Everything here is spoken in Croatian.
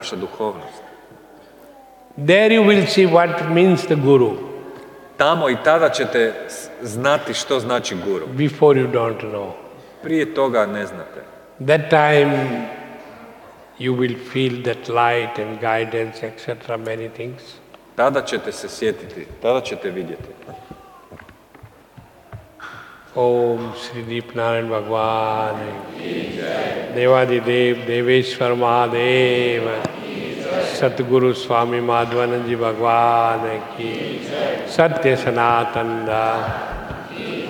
naša duhovnost. There you will see what means the Guru. Tamo i tada ćete znati što znači guru. Before you don't know. Prije toga ne znate. That time you will feel that light and guidance, etc., many things. Tada ćete se sjetiti, tada ćete vidjeti. Om Sri Deepnarayan Bhagwan Devadidev Deveshwar Mahadev Satguru Swami Madhvanand Ji Bhagwan ki Satya Sanatanda